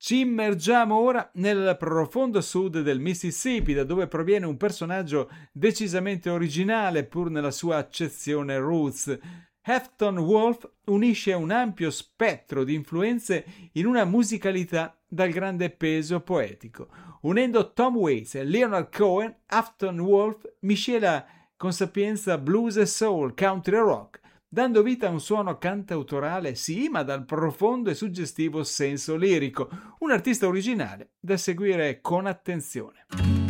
Ci immergiamo ora nel profondo sud del Mississippi, da dove proviene un personaggio decisamente originale pur nella sua accezione roots. Halfton Wolf unisce un ampio spettro di influenze in una musicalità dal grande peso poetico. Unendo Tom Waits e Leonard Cohen, Halfton Wolf miscela con sapienza blues e soul, country e rock, dando vita a un suono cantautorale, sì, ma dal profondo e suggestivo senso lirico. Un artista originale da seguire con attenzione.